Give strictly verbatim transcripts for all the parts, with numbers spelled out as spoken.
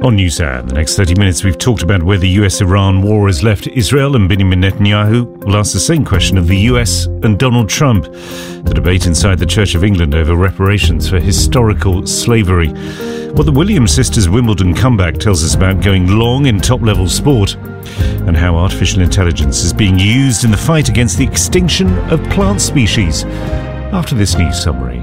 On NewsHour, in the next thirty minutes, we've talked about where the U S Iran war has left Israel, and Benjamin Netanyahu will ask the same question of the U S and Donald Trump. The debate inside the Church of England over reparations for historical slavery. What the Williams sisters' Wimbledon comeback tells us about going long in top-level sport, and how artificial intelligence is being used in the fight against the extinction of plant species. After this news summary.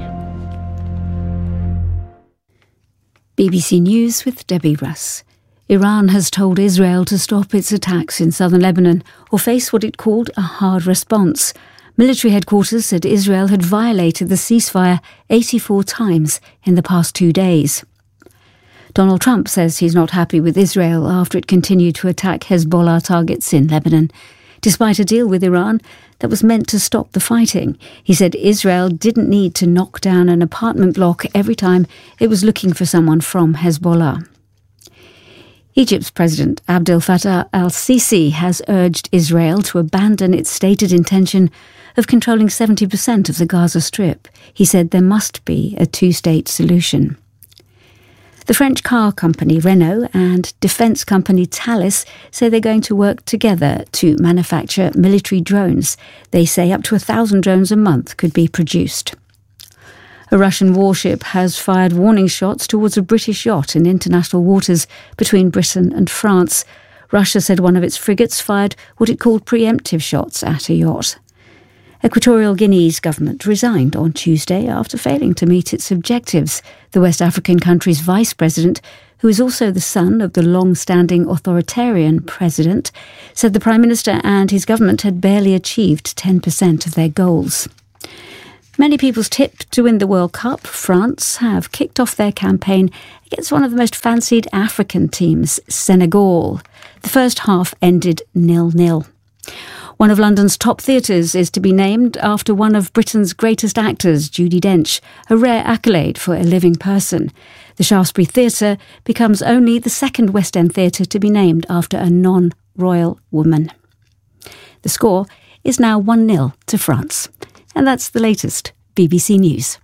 B B C News with Debbie Russ. Iran has told Israel to stop its attacks in southern Lebanon or face what it called a hard response. Military headquarters said Israel had violated the ceasefire eighty-four times in the past two days. Donald Trump says he's not happy with Israel after it continued to attack Hezbollah targets in Lebanon. Despite a deal with Iran that was meant to stop the fighting, he said Israel didn't need to knock down an apartment block every time it was looking for someone from Hezbollah. Egypt's President Abdel Fattah al-Sisi has urged Israel to abandon its stated intention of controlling seventy percent of the Gaza Strip. He said there must be a two-state solution. The French car company Renault and defence company Thales say they're going to work together to manufacture military drones. They say up to a thousand drones a month could be produced. A Russian warship has fired warning shots towards a British yacht in international waters between Britain and France. Russia said one of its frigates fired what it called preemptive shots at a yacht. Equatorial Guinea's government resigned on Tuesday after failing to meet its objectives. The West African country's vice president, who is also the son of the long-standing authoritarian president, said the prime minister and his government had barely achieved ten percent of their goals. Many people's tip to win the World Cup, France have kicked off their campaign against one of the most fancied African teams, Senegal. The first half ended nil-nil. One of London's top theatres is to be named after one of Britain's greatest actors, Judi Dench, a rare accolade for a living person. The Shaftesbury Theatre becomes only the second West End theatre to be named after a non-royal woman. The score is now one nil to France. And that's the latest B B C News.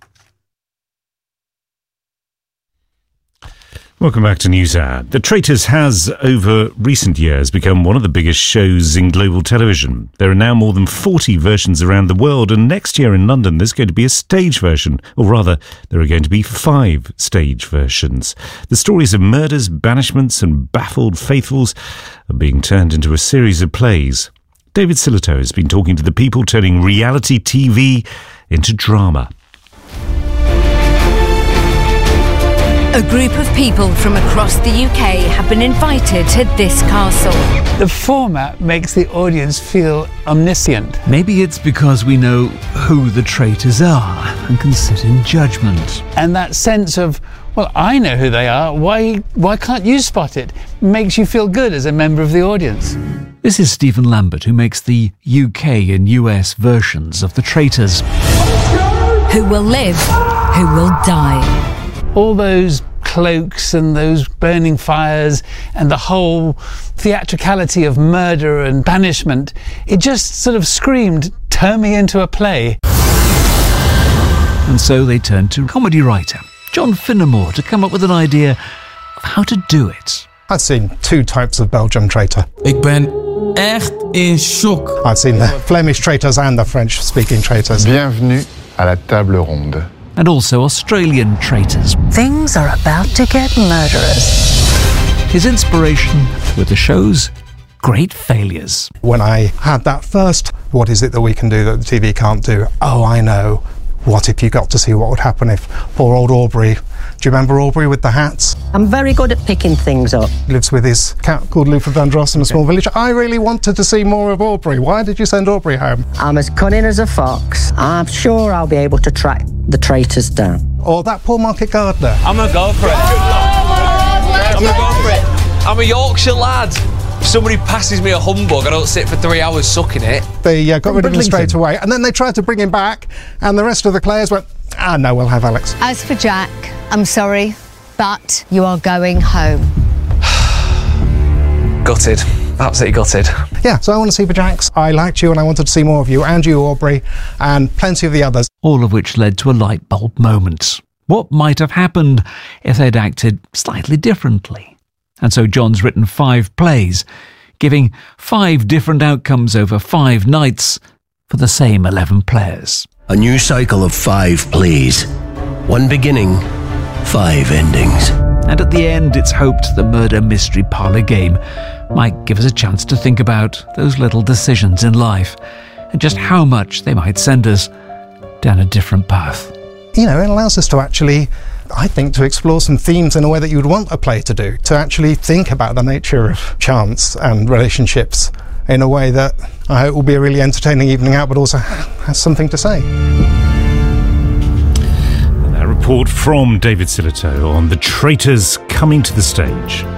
Welcome back to NewsHour. The Traitors has, over recent years, become one of the biggest shows in global television. There are now more than forty versions around the world, and next year in London there's going to be a stage version, or rather, there are going to be five stage versions. The stories of murders, banishments and baffled faithfuls are being turned into a series of plays. David Sillitoe has been talking to the people turning reality T V into drama. A group of people from across the U K have been invited to this castle. The format makes the audience feel omniscient. Maybe it's because we know who the traitors are and can sit in judgment. And that sense of, well, I know who they are, why, why can't you spot it? Makes you feel good as a member of the audience. This is Stephen Lambert, who makes the U K and U S versions of the Traitors. Who will live, who will die. All those cloaks and those burning fires and the whole theatricality of murder and banishment, it just sort of screamed, turn me into a play. And so they turned to comedy writer John Finnemore to come up with an idea of how to do it. I've seen two types of Belgian traitor. Ik ben echt in shock. I've seen the Flemish traitors and the French-speaking traitors. Bienvenue à la table ronde. And also Australian traitors. Things are about to get murderous. His inspiration were the show's great failures. When I had that first, what is it that we can do that the T V can't do? Oh, I know. What if you got to see what would happen if poor old Aubrey, do you remember Aubrey with the hats? I'm very good at picking things up. He lives with his cat called Luther Vandross in a small village. I really wanted to see more of Aubrey. Why did you send Aubrey home? I'm as cunning as a fox. I'm sure I'll be able to track the traitors down. Or that poor market gardener. I'm gonna go for it. I'm gonna go for it. I'm a Yorkshire lad. If somebody passes me a humbug, I don't sit for three hours sucking it. They uh, got rid of him straight away, and then they tried to bring him back, and the rest of the players went, ah, no, we'll have Alex. As for Jack, I'm sorry, but you are going home. Gutted. Absolutely gutted. Yeah, so I want to see the Jacks. I liked you and I wanted to see more of you, and you, Aubrey, and plenty of the others. All of which led to a light bulb moment. What might have happened if they'd acted slightly differently? And so John's written five plays, giving five different outcomes over five nights for the same eleven players. A new cycle of five plays. One beginning, five endings. And at the end, it's hoped the murder mystery parlour game might give us a chance to think about those little decisions in life and just how much they might send us down a different path. You know, it allows us to actually, I think, to explore some themes in a way that you would want a play to do, to actually think about the nature of chance and relationships in a way that I hope will be a really entertaining evening out, but also has something to say. And that report from David Sillito on The Traitors coming to the stage.